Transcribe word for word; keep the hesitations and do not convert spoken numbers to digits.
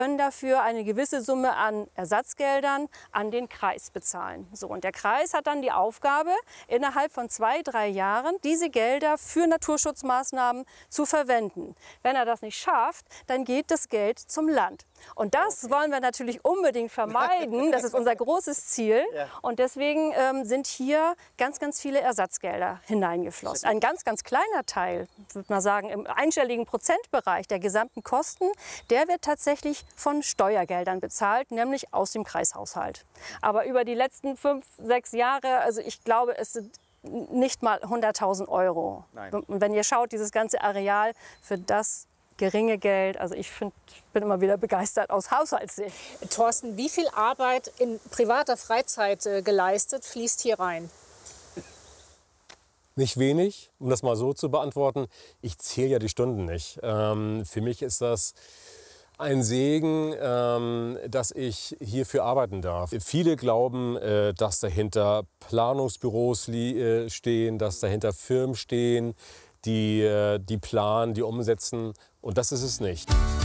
können dafür eine gewisse Summe an Ersatzgeldern an den Kreis bezahlen. So, und der Kreis hat dann die Aufgabe, innerhalb von zwei, drei Jahren diese Gelder für Naturschutzmaßnahmen zu verwenden. Wenn er das nicht schafft, dann geht das Geld zum Land. Und das okay. wollen wir natürlich unbedingt vermeiden. Das ist unser großes Ziel. Ja. Und deswegen ähm, sind hier ganz, ganz viele Ersatzgelder hineingeflossen. Ein ganz, ganz kleiner Teil, würde man sagen, im einstelligen Prozentbereich der gesamten Kosten, der wird tatsächlich von Steuergeldern bezahlt, nämlich aus dem Kreishaushalt. Aber über die letzten fünf, sechs Jahre, also ich glaube, es sind nicht mal hunderttausend Euro. Nein. Und wenn ihr schaut, dieses ganze Areal, für das geringe Geld, also ich find, bin immer wieder begeistert aus Haushaltssicht. Thorsten, wie viel Arbeit in privater Freizeit äh, geleistet fließt hier rein? Nicht wenig, um das mal so zu beantworten. Ich zähle ja die Stunden nicht. Ähm, für mich ist das ein Segen, ähm, dass ich hierfür arbeiten darf. Viele glauben, äh, dass dahinter Planungsbüros äh, stehen, dass dahinter Firmen stehen, die, äh, die planen, die umsetzen. Und das ist es nicht.